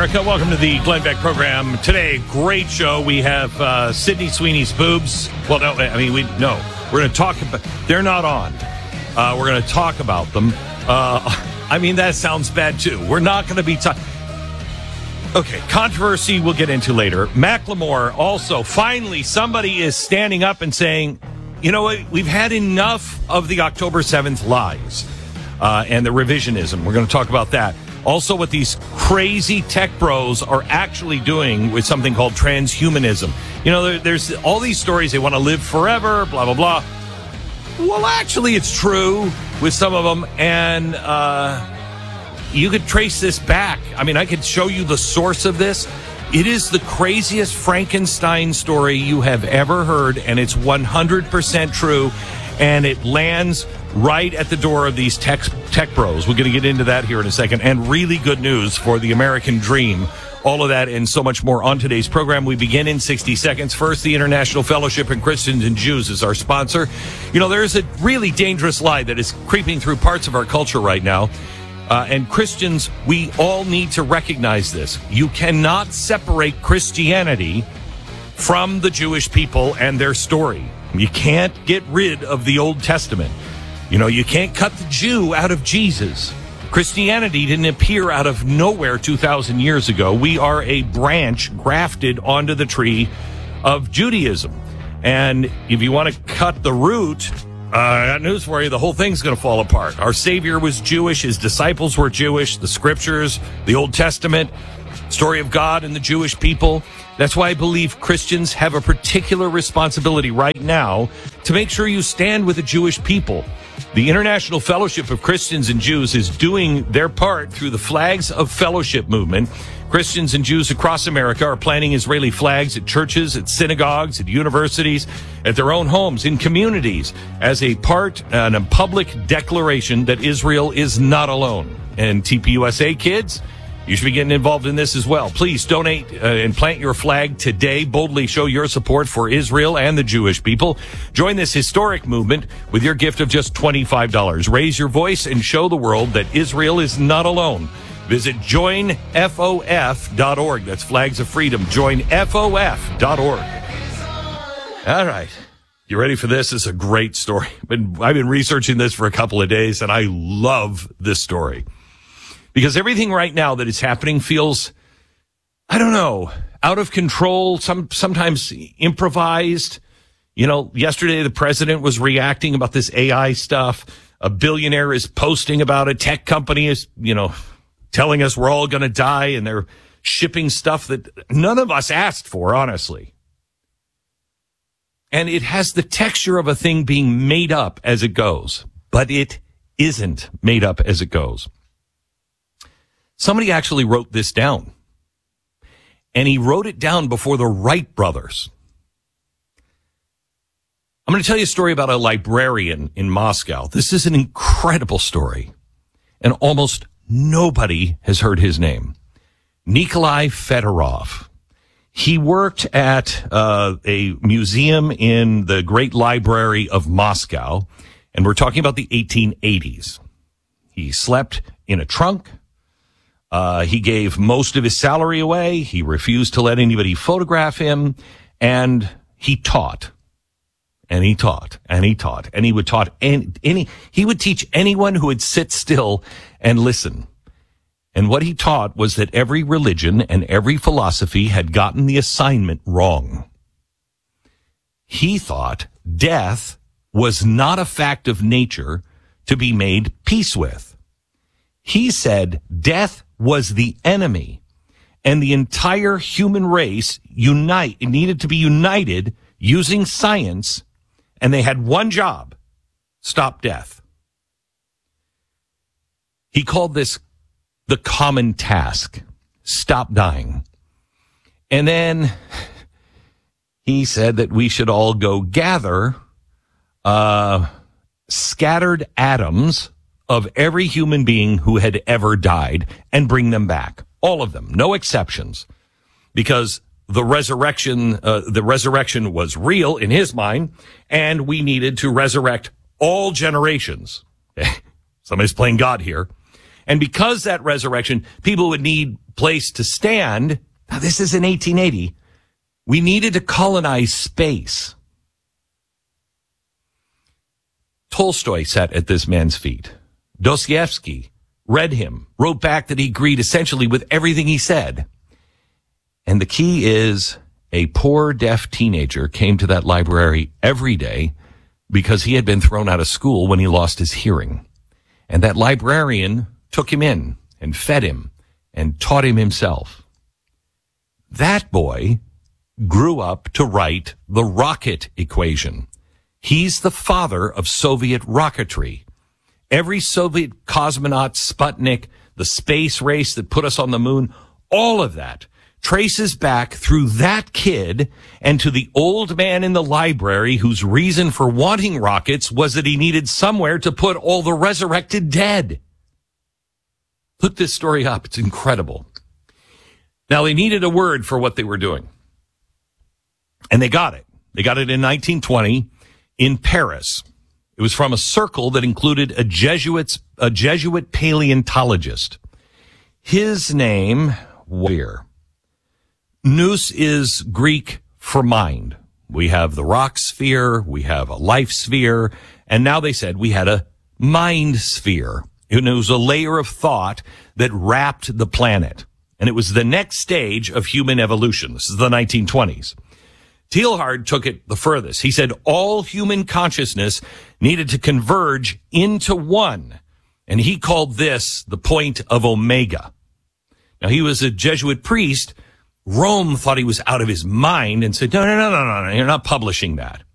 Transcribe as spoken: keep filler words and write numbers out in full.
America. Welcome to the Glenn Beck program. Today, great show. We have uh, Sydney Sweeney's boobs. Well, no, I mean, we no. We're going to talk about, they're not on. Uh, we're going to talk about them. Uh, I mean, that sounds bad, too. We're not going to be talking. Okay, controversy we'll get into later. Macklemore also, finally, somebody is standing up and saying, you know what, we've had enough of the October seventh lies uh, and the revisionism. We're going to talk about that. Also, what these crazy tech bros are actually doing with something called transhumanism. You know, there, there's all these stories, they want to live forever, blah, blah, blah. Well, actually, it's true with some of them, and uh, you could trace this back. I mean, I could show you the source of this. It is the craziest Frankenstein story you have ever heard, and it's one hundred percent true, and it lands right at the door of these tech, tech bros. We're going to get into that here in a second. And really good news for the American dream. All of that and so much more on today's program. We begin in sixty seconds. First, the International Fellowship of Christians and Jews is our sponsor. You know, there's a really dangerous lie that is creeping through parts of our culture right now. Uh, and Christians, we all need to recognize this. You cannot separate Christianity from the Jewish people and their story. You can't get rid of the Old Testament. You know, you can't cut the Jew out of Jesus. Christianity didn't appear out of nowhere two thousand years ago. We are a branch grafted onto the tree of Judaism. And if you want to cut the root, uh, I got news for you. The whole thing's going to fall apart. Our Savior was Jewish. His disciples were Jewish. The scriptures, the Old Testament, story of God and the Jewish people. That's why I believe Christians have a particular responsibility right now to make sure you stand with the Jewish people. The International Fellowship of Christians and Jews is doing their part through the Flags of Fellowship movement. Christians and Jews across America are planting Israeli flags at churches, at synagogues, at universities, at their own homes, in communities, as a part and a public declaration that Israel is not alone. And T P U S A kids, you should be getting involved in this as well. Please donate uh, and plant your flag today. Boldly show your support for Israel and the Jewish people. Join this historic movement with your gift of just twenty-five dollars. Raise your voice and show the world that Israel is not alone. Visit join F O F dot org. That's Flags of Freedom. join F O F dot org. All right. You ready for this? It's a great story. I've been researching this for a couple of days, and I love this story. Because everything right now that is happening feels, I don't know, out of control, some sometimes improvised. You know, yesterday the president was reacting about this A I stuff. A billionaire is posting about it. Tech company is, you know, telling us we're all going to die, and they're shipping stuff that none of us asked for, honestly. And it has the texture of a thing being made up as it goes, but it isn't made up as it goes. Somebody actually wrote this down, and he wrote it down before the Wright brothers. I'm going to tell you a story about a librarian in Moscow. This is an incredible story, and almost nobody has heard his name. Nikolai Fedorov. He worked at uh, a museum in the Great Library of Moscow, and we're talking about the eighteen eighties. He slept in a trunk. Uh, he gave most of his salary away. He refused to let anybody photograph him, and he taught, and he taught, and he taught, and he would taught any, any, he would teach anyone who would sit still and listen. And what he taught was that every religion and every philosophy had gotten the assignment wrong. He thought death was not a fact of nature to be made peace with. He said death was the enemy, and the entire human race unite needed to be united using science, and they had one job: stop death. He called this the common task: stop dying. And then he said that we should all go gather uh, scattered atoms of every human being who had ever died and bring them back. All of them, no exceptions. Because the resurrection, uh, the resurrection was real in his mind, and we needed to resurrect all generations. Somebody's playing God here. And because that resurrection, people would need place to stand. Now, this is in eighteen eighty. We needed to colonize space. Tolstoy sat at this man's feet. Dostoevsky read him, wrote back that he agreed essentially with everything he said. And the key is a poor deaf teenager came to that library every day because he had been thrown out of school when he lost his hearing. And that librarian took him in and fed him and taught him himself. That boy grew up to write the rocket equation. He's the father of Soviet rocketry. Every Soviet cosmonaut, Sputnik, the space race that put us on the moon, all of that traces back through that kid and to the old man in the library whose reason for wanting rockets was that he needed somewhere to put all the resurrected dead. Look this story up. It's incredible. Now, they needed a word for what they were doing. And they got it. They got it in nineteen twenty in Paris. It was from a circle that included a Jesuit's, a Jesuit paleontologist. His name, where? Nous is Greek for mind. We have the rock sphere, we have a life sphere, and now they said we had a mind sphere. It was a layer of thought that wrapped the planet. And it was the next stage of human evolution. This is the nineteen twenties. Teilhard took it the furthest. He said all human consciousness needed to converge into one. And he called this the point of Omega. Now, he was a Jesuit priest. Rome thought he was out of his mind and said, no, no, no, no, no, no, you're not publishing that.